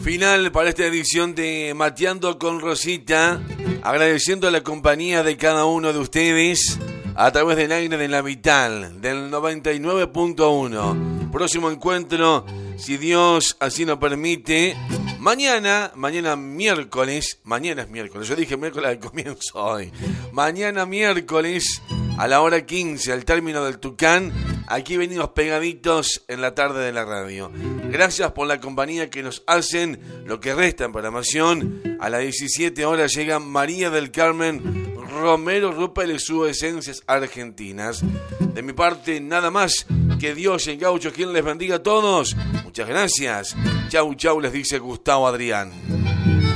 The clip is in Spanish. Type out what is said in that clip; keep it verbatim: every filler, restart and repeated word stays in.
Final para esta edición de Mateando con Rosita, agradeciendo la compañía de cada uno de ustedes a través del aire de la Vital, del noventa y nueve punto uno. Próximo encuentro, si Dios así nos permite, mañana, mañana miércoles, mañana es miércoles, yo dije miércoles al comienzo hoy, mañana miércoles a la hora quince, al término del Tucán, aquí venimos pegaditos en la tarde de la radio. Gracias por la compañía que nos hacen lo que resta en programación. A las diecisiete horas llega María del Carmen Romero Rupel y sus esencias argentinas. De mi parte, nada más. Que Dios en Gaucho quien les bendiga a todos. Muchas gracias. Chau, chau, les dice Gustavo Adrián.